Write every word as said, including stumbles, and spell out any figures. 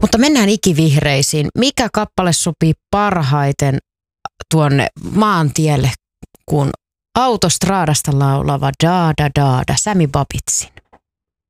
Mutta mennään ikivihreisiin. Mikä kappale sopii parhaiten tuonne maantielle, kun autostraadasta laulava Daada Daada, Sami Babitsin?